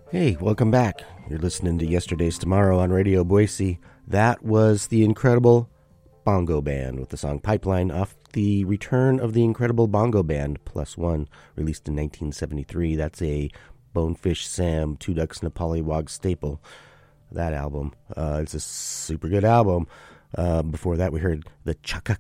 Hey, welcome back. You're listening to Yesterday's Tomorrow on Radio Boise. That was the Incredible Bongo Band with the song Pipeline off the Return of the Incredible Bongo Band +1, released in 1973. That's a Bonefish Sam, Two Ducks and a Pollywog staple. That album. It's a super good album. Before that, we heard the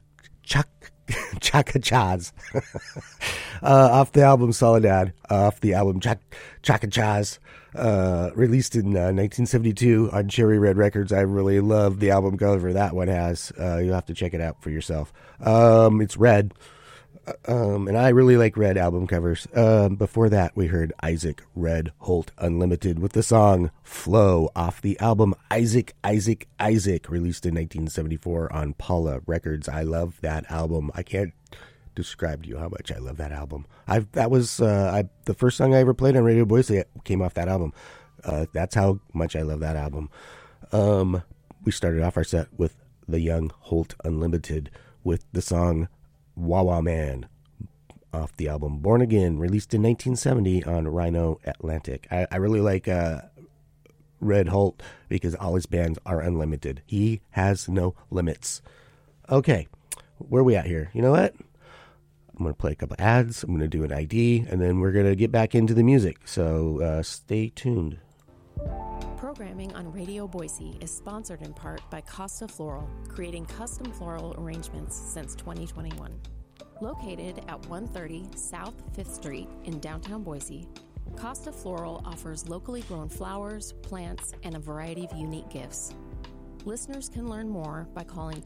Chaka-Chas off the album Soledad, off the album Chaka-Chas, released in 1972 on Cherry Red Records. I really love the album cover that one has. You'll have to check it out for yourself. It's red, and I really like red album covers. Before that, we heard Isaac Red Holt Unlimited with the song Flow off the album Isaac, released in 1974 on Paula Records. I love that album. I can't describe to you how much I love that album. That was the first song I ever played on Radio Boise came off that album. That's how much I love that album. We started off our set with the Young Holt Unlimited with the song Wawa Man off the album Born Again, released in 1970 on Rhino Atlantic. I really like Red Holt because all his bands are unlimited. He has no limits. Okay, where are we at here? You know what? I'm going to play a couple ads. I'm going to do an ID, and then we're going to get back into the music. So stay tuned. Programming on Radio Boise is sponsored in part by Costa Floral, creating custom floral arrangements since 2021. Located at 130 South 5th Street in downtown Boise, Costa Floral offers locally grown flowers, plants, and a variety of unique gifts. Listeners can learn more by calling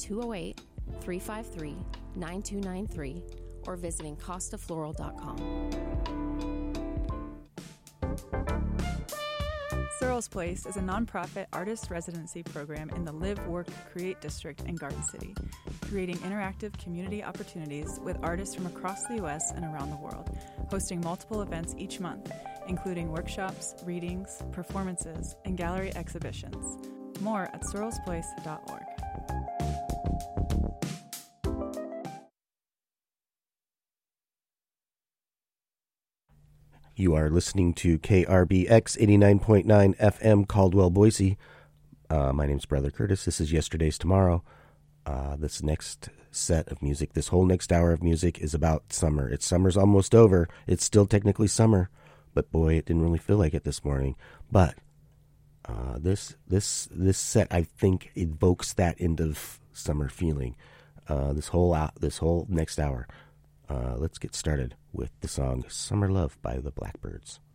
208-353-9293 or visiting costafloral.com. Searles Place is a nonprofit artist residency program in the Live, Work, Create district in Garden City, creating interactive community opportunities with artists from across the U.S. and around the world, hosting multiple events each month, including workshops, readings, performances, and gallery exhibitions. More at searlesplace.org. You are listening to KRBX 89.9 FM Caldwell, Boise. My name's Brother Curtis. This is Yesterday's Tomorrow. This next set of music, this whole next hour of music is about summer. Summer's almost over. It's still technically summer, but boy, it didn't really feel like it this morning. But this set, I think, evokes that end of summer feeling. This whole next hour. Let's get started with the song Summer Love by the Blackbirds.